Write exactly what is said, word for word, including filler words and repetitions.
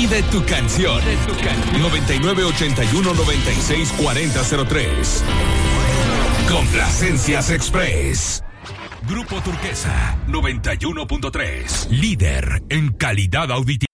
Pide tu canción. Pide tu canción. noventa y nueve ochenta y uno noventa y seis cuarenta cero tres. Complacencias Express. Grupo Turquesa noventa y uno punto tres. Líder en calidad auditiva.